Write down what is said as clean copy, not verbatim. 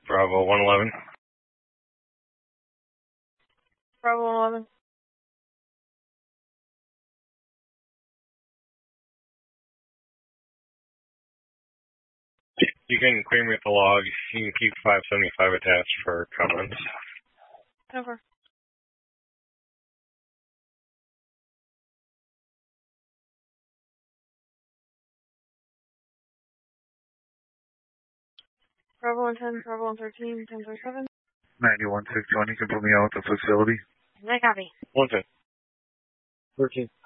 Bravo 111. Bravo 111. You can clear me with the log. You can keep 575 attached for comments. Over. Bravo 110, Bravo 113, 1037. 91-620, you can put me out at the facility. I copy. 110. 13.